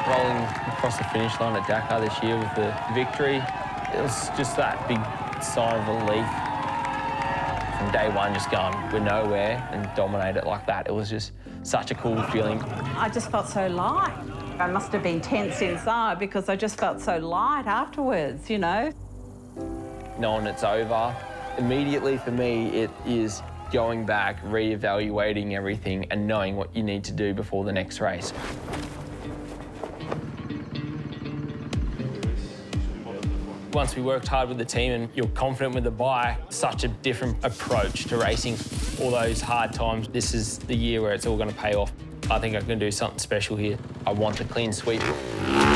rolling across the finish line at Dakar this year with the victory, it was just that big sigh of relief. From day one, just going, we're nowhere, and dominate it like that. It was just such a cool feeling. I just felt so light. I must have been tense inside because I just felt so light afterwards, you know. Knowing it's over, immediately for me, it is going back, re-evaluating everything and knowing what you need to do before the next race. Once we worked hard with the team and you're confident with the bike, such a different approach to racing. All those hard times, this is the year where it's all going to pay off. I think I can do something special here. I want a clean sweep.